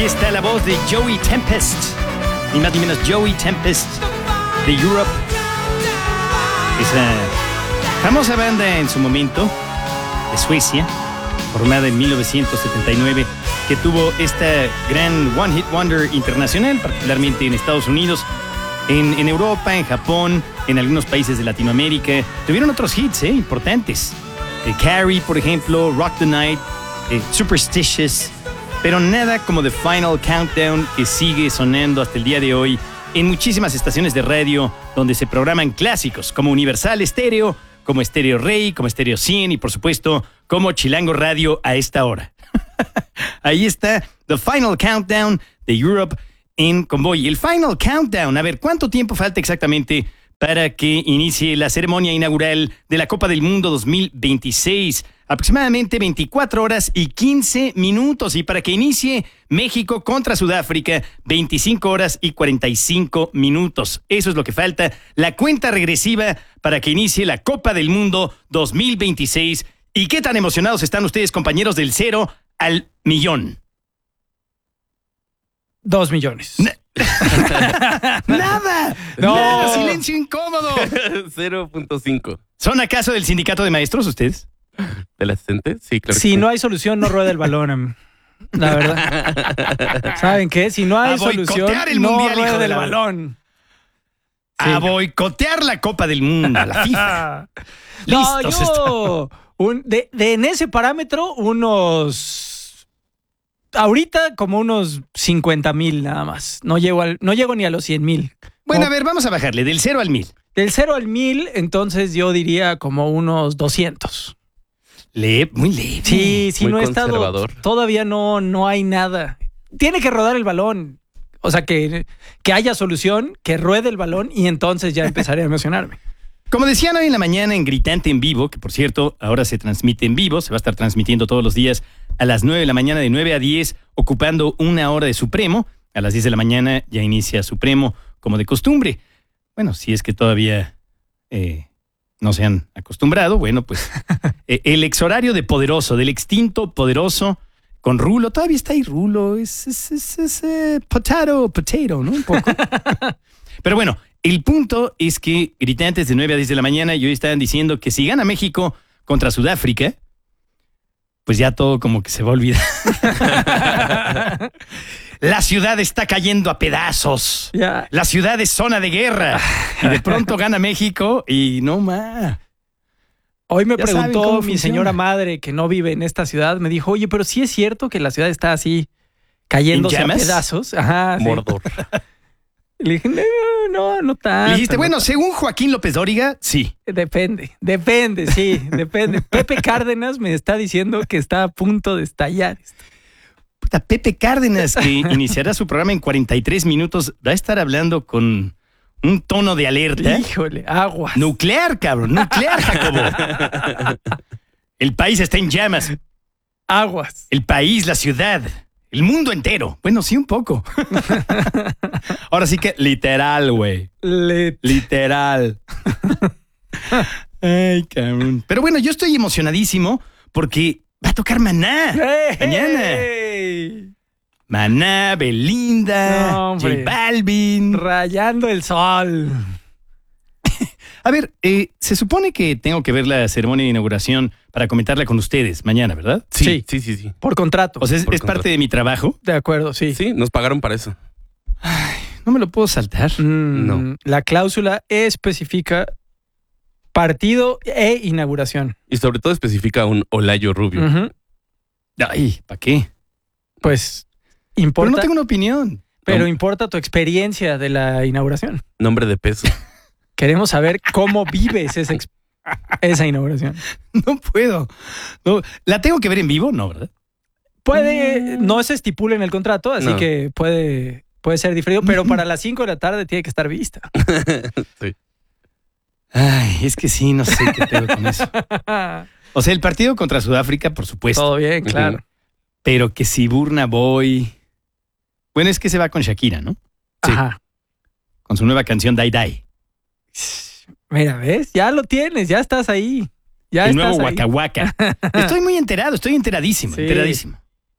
Ahí está la voz de Joey Tempest, ni más ni menos Joey Tempest de Europe. Esa famosa banda en su momento de Suecia, formada en 1979, que tuvo esta gran One Hit Wonder internacional, particularmente en Estados Unidos, en Europa, en Japón, en algunos países de Latinoamérica. Tuvieron otros hits importantes. Carrie, por ejemplo, Rock the Night, Superstitious, pero nada como The Final Countdown, que sigue sonando hasta el día de hoy en muchísimas estaciones de radio donde se programan clásicos como Universal Estéreo, como Estéreo Rey, como Estéreo 100 y por supuesto como Chilango Radio a esta hora. Ahí está The Final Countdown de Europe en Convoy. El Final Countdown, a ver, ¿cuánto tiempo falta exactamente para que inicie la ceremonia inaugural de la Copa del Mundo 2026? Aproximadamente 24 horas y 15 minutos. Y para que inicie México contra Sudáfrica, 25 horas y 45 minutos. Eso es lo que falta. La cuenta regresiva para que inicie la Copa del Mundo 2026. ¿Y qué tan emocionados están ustedes, compañeros, del 0 al millón? 2 millones. ¡Nada! No. ¡Nada! ¡Silencio incómodo! 0.5. ¿Son acaso del sindicato de maestros ustedes? ¿Del asistente? Sí, claro. Si no hay solución, no rueda el balón. La verdad. ¿Saben qué? Si no hay solución, no rueda el balón. A boicotear la Copa del Mundo, la FIFA. No, yo... en ese parámetro, ahorita como unos 50,000 nada más. No llego ni a los 100,000. Bueno, a ver, vamos a bajarle del 0 al 1000. Del 0 al 1000, entonces yo diría como unos 200. Muy leve. Sí, Muy no he conservador. estado. Todavía no hay nada. Tiene que rodar el balón. O sea, que haya solución, que ruede el balón y entonces ya empezaré a emocionarme. Como decían hoy en la mañana en Gritante en Vivo, que por cierto, ahora se transmite en vivo, se va a estar transmitiendo todos los días a las 9 de la mañana, de 9 a 10, ocupando una hora de Supremo. A las 10 de la mañana ya inicia Supremo, como de costumbre. Bueno, si es que todavía no se han acostumbrado, bueno, pues el exhorario de Poderoso, del extinto Poderoso, con Rulo, todavía está ahí Rulo, es potato, ¿no? Un poco. Pero bueno, el punto es que gritantes de 9 a 10 de la mañana y hoy estaban diciendo que si gana México contra Sudáfrica, pues ya todo como que se va a olvidar. La ciudad está cayendo a pedazos. Ya. La ciudad es zona de guerra. Y de pronto gana México y no más. Hoy me Ya saben preguntó cómo mi funciona. señora madre, que no vive en esta ciudad, me dijo, oye, pero sí es cierto que la ciudad está así cayéndose ¿En a llamas? pedazos. Ajá, sí. Mordor. Le dije, no tanto. Le dijiste, no bueno, tanto". según Joaquín López Dóriga, sí. Depende, sí, depende. Pepe Cárdenas me está diciendo que está a punto de estallar. Puta, Pepe Cárdenas, que iniciará su programa en 43 minutos, va a estar hablando con un tono de alerta. Híjole, aguas. Nuclear, cabrón, nuclear, Jacobo. El país está en llamas. Aguas. El país, la ciudad, el mundo entero. Bueno, sí, un poco. Ahora sí que literal, güey. Literal. Ay, cabrón. Pero bueno, yo estoy emocionadísimo porque va a tocar Maná. Mañana. ¡Ey! Maná, Belinda, No, J hombre. Balvin. Rayando el sol. A ver, se supone que tengo que ver la ceremonia de inauguración para comentarla con ustedes mañana, ¿verdad? Sí. Por contrato. O sea, es Por parte contrato. de mi trabajo. De acuerdo, sí. Sí, nos pagaron para eso. No me lo puedo saltar. No. La cláusula especifica partido e inauguración. Y sobre todo especifica un Olayo Rubio. Ujú. Ay, ¿para qué? Pues Pero importa, no tengo una opinión. pero No. importa tu experiencia de la inauguración. Nombre de peso. Queremos saber cómo vives esa inauguración. No puedo. No, ¿la tengo que ver en vivo? No, ¿verdad? No se estipula en el contrato, así No. que puede ser diferido, pero para las 5 de la tarde tiene que estar vista. Sí. Ay, es que sí, no sé qué pedo con eso. O sea, el partido contra Sudáfrica, por supuesto. Todo bien, claro. Pero que si Burna Boy... Bueno, es que se va con Shakira, ¿no? Sí. Ajá. Con su nueva canción Dai Dai. Mira, ¿ves? Ya lo tienes, ya estás ahí. Ya El estás nuevo ahí. Waka Waka. Estoy muy enterado, estoy enteradísimo, Sí. enteradísimo.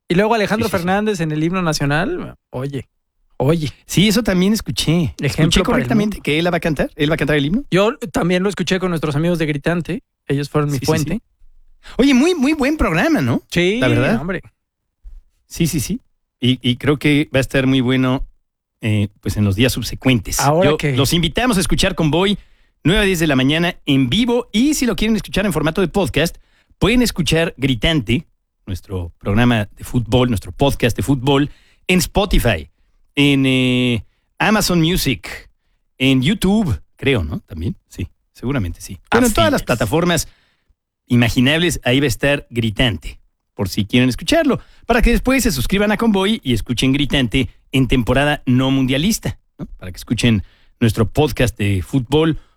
Y luego Alejandro Sí, sí, sí. Fernández en el himno nacional. Oye. Sí, eso también escuché. Ejemplo ¿Escuché para el correctamente mundo. que él va a cantar? ¿Él va a cantar el himno? Yo también lo escuché con nuestros amigos de Gritante. Ellos fueron mi Sí, sí, fuente. sí. Oye, muy, muy buen programa, ¿no? Sí, La verdad. hombre. Sí, sí, sí. Y creo que va a estar muy bueno pues en los días subsecuentes. Ahora que- Los invitamos a escuchar Convoy 9 a 10 de la mañana en vivo, y si lo quieren escuchar en formato de podcast, pueden escuchar Gritante, nuestro programa de fútbol, nuestro podcast de fútbol, en Spotify, en Amazon Music, en YouTube, creo, ¿no? También, sí, seguramente sí. Bueno, en Así todas las es. plataformas imaginables, ahí va a estar Gritante, por si quieren escucharlo, para que después se suscriban a Convoy y escuchen Gritante en temporada no mundialista, ¿no? Para que escuchen nuestro podcast de fútbol